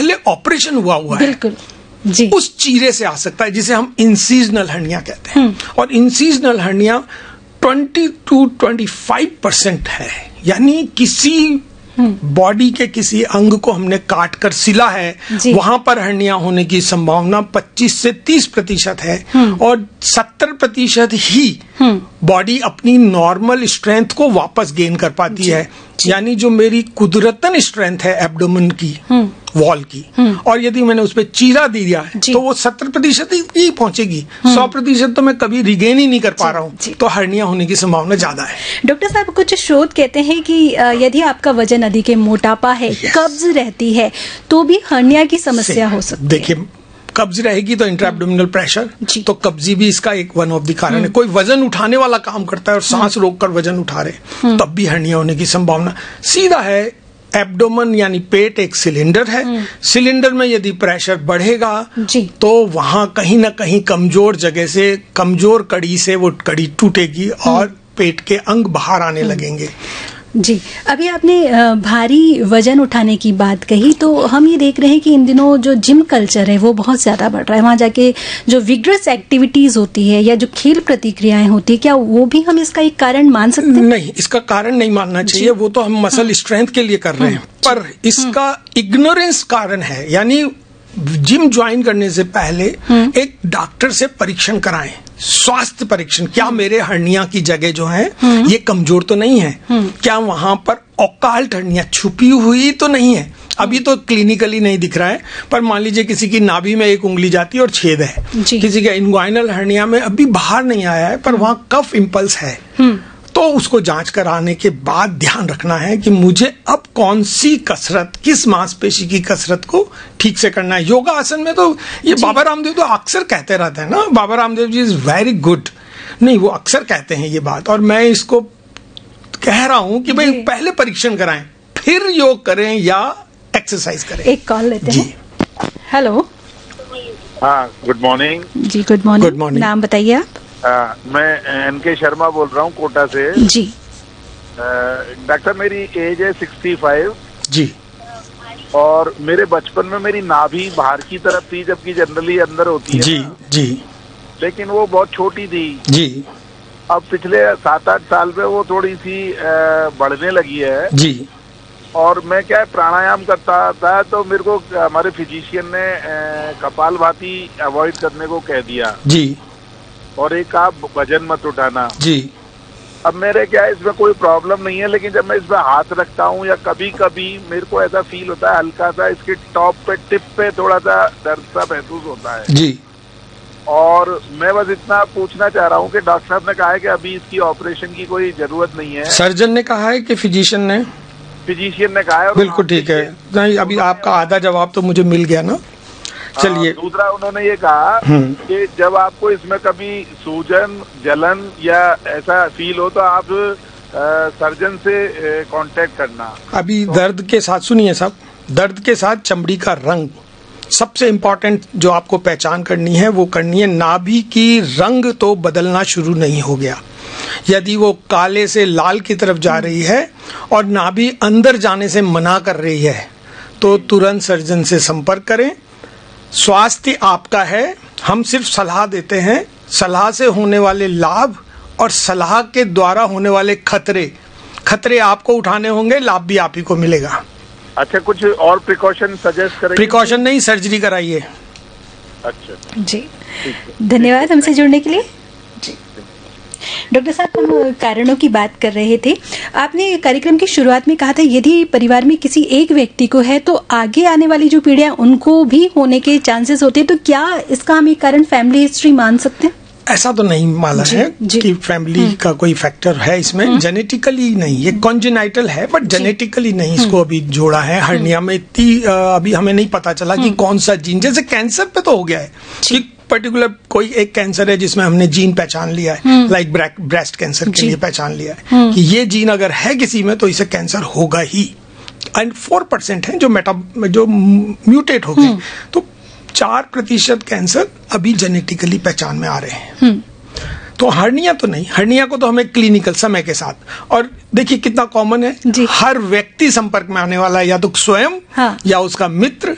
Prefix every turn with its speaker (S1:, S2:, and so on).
S1: पहले ऑपरेशन हुआ है,
S2: बिल्कुल जी,
S1: उस चीरे से आ सकता है, जिसे हम इंसीजनल हर्निया कहते हैं। और इंसीजनल हर्निया 20 to 25% है, यानी किसी बॉडी के किसी अंग को हमने काट कर सिला है, वहां पर हर्निया होने की संभावना 25 से 30% है। और 70% ही बॉडी अपनी नॉर्मल स्ट्रेंथ को वापस गेन कर पाती है। यानी जो मेरी कुदरतन स्ट्रेंथ है एब्डोमेन की, वॉल की, और यदि मैंने उस पर चीरा दिया है तो वो 70% ही पहुंचेगी। 100% तो मैं कभी रिगेन ही नहीं कर पा रहा हूँ, तो हर्निया होने की संभावना ज्यादा है।
S2: डॉक्टर साहब, कुछ शोध कहते हैं कि यदि आपका वजन अधिक है, मोटापा है, कब्ज रहती है, तो भी हर्निया की समस्या हो सकती है।
S1: देखिए, कब्ज रहेगी तो इंट्राएब्डोमिनल प्रेशर, तो कब्जी भी इसका एक वन ऑफ द कारण है। कोई वजन उठाने वाला काम करता है और सांस रोककर वजन उठा रहे, तब भी हर्निया होने की संभावना सीधा है। एब्डोमेन यानी पेट एक सिलेंडर है, सिलेंडर में यदि प्रेशर बढ़ेगा तो वहां कहीं ना कहीं कमजोर जगह से, कमजोर कड़ी से वो कड़ी टूटेगी और पेट के अंग बाहर आने लगेंगे।
S2: जी, अभी आपने भारी वजन उठाने की बात कही, तो हम ये देख रहे हैं कि इन दिनों जो जिम कल्चर है वो बहुत ज्यादा बढ़ रहा है। वहां जाके जो विग्रस एक्टिविटीज होती है या जो खेल प्रतिक्रियाएं होती है, क्या वो भी हम इसका एक कारण मान सकते हैं?
S1: नहीं, इसका कारण नहीं मानना चाहिए। वो तो हम मसल स्ट्रेंथ के लिए कर रहे हैं, पर इसका इग्नोरेंस कारण है। यानी जिम ज्वाइन करने से पहले एक डॉक्टर से परीक्षण कराएं, स्वास्थ्य परीक्षण। क्या मेरे हर्निया की जगह जो है ये कमजोर तो नहीं है? क्या वहां पर ऑकाल्ट हर्निया छुपी हुई तो नहीं है? अभी तो क्लिनिकली नहीं दिख रहा है, पर मान लीजिए किसी की नाभि में एक उंगली जाती है और छेद है, किसी का इंग्वाइनल हर्निया में अभी बाहर नहीं आया है पर वहां कफ इम्पल्स है, तो उसको जांच कराने के बाद ध्यान रखना है कि मुझे अब कौन सी कसरत, किस मांसपेशी की कसरत को ठीक से करना है। योगा आसन में तो ये बाबा रामदेव तो अक्सर कहते रहते हैं ना, Baba Ramdev ji is very good. नहीं, वो अक्सर कहते हैं ये बात, और मैं इसको कह रहा हूं कि भाई पहले परीक्षण कराएं, फिर योग करें या एक्सरसाइज करें।
S2: एक कॉल लेते हैं। हेलो।
S3: हाँ, गुड मॉर्निंग
S2: जी। Good morning. Good morning. नाम बताइए आप?
S3: मैं एनके शर्मा बोल रहा हूँ, कोटा से।
S2: जी।
S3: डॉक्टर, मेरी एज है 65
S1: जी,
S3: और मेरे बचपन में मेरी नाभि बाहर की तरफ थी, जबकि जनरली अंदर होती है।
S1: जी जी।
S3: लेकिन वो बहुत छोटी थी
S1: जी।
S3: अब पिछले 7-8 साल में वो थोड़ी सी बढ़ने लगी है
S1: जी।
S3: और मैं क्या प्राणायाम करता था, तो मेरे को हमारे फिजिशियन ने कपालभाति अवॉइड करने को कह दिया
S1: जी,
S3: और एक आप वजन मत उठाना
S1: जी।
S3: अब मेरे क्या है, इसमें कोई प्रॉब्लम नहीं है, लेकिन जब मैं इसमें हाथ रखता हूँ या कभी कभी मेरे को ऐसा फील होता है, हल्का सा इसके टॉप पे, टिप पे थोड़ा सा दर्द सा महसूस होता है
S1: जी।
S3: और मैं बस इतना पूछना चाह रहा हूँ कि डॉक्टर साहब ने कहा है कि अभी इसकी ऑपरेशन की कोई जरूरत नहीं है।
S1: सर्जन ने कहा है कि फिजिशियन ने?
S3: फिजिशियन ने कहा है।
S1: बिल्कुल ठीक है। नहीं, अभी आपका आधा जवाब तो मुझे मिल गया ना। चलिए,
S3: दूसरा उन्होंने ये कहा कि जब आपको इसमें कभी सूजन, जलन या ऐसा फील हो तो आप सर्जन से कांटेक्ट करना।
S1: अभी दर्द के साथ सुनिए साहब, दर्द के साथ चमड़ी का रंग सबसे इम्पोर्टेंट जो आपको पहचान करनी है वो करनी है। नाभि की रंग तो बदलना शुरू नहीं हो गया, यदि वो काले से लाल की तरफ जा रही है और नाभि अंदर जाने से मना कर रही है तो तुरंत सर्जन से संपर्क करें। स्वास्थ्य आपका है, हम सिर्फ सलाह देते हैं। सलाह से होने वाले लाभ और सलाह के द्वारा होने वाले खतरे आपको उठाने होंगे, लाभ भी आप ही को मिलेगा।
S3: अच्छा, कुछ और प्रिकॉशन सजेस्ट करेंगे?
S1: प्रिकॉशन नहीं, सर्जरी कराइए।
S3: अच्छा
S2: जी, धन्यवाद हमसे जुड़ने के लिए। जी डॉक्टर साहब, हम कारणों की बात कर रहे थे। आपने कार्यक्रम की शुरुआत में कहा था यदि परिवार में किसी एक व्यक्ति को है तो आगे आने वाली जो पीढ़ियां उनको भी होने के चांसेस होते हैं, तो क्या इसका हम एक कारण फैमिली हिस्ट्री मान सकते हैं?
S1: ऐसा तो नहीं माना है कि फैमिली का कोई फैक्टर है इसमें। जेनेटिकली नहीं, ये कॉन्जेनाइटल है बट जेनेटिकली नहीं इसको अभी जोड़ा है। हर्निया में इतनी अभी हमें नहीं पता चला कि कौन सा जीन, जैसे कैंसर पे तो हो गया है कि पर्टिकुलर कोई एक कैंसर है जिसमें हमने जीन पहचान लिया है, लाइक ब्रेस्ट कैंसर के लिए पहचान लिया है कि ये जीन अगर है किसी में तो इसे कैंसर होगा ही। एंड 4% है जो म्यूटेट हो गए, तो 4% कैंसर अभी जेनेटिकली पहचान में आ रहे हैं। तो हर्निया तो नहीं, हर्निया को तो हमें क्लिनिकल समय के साथ, और देखिए कितना कॉमन है, हर व्यक्ति संपर्क में आने वाला है, या तो स्वयं या उसका मित्र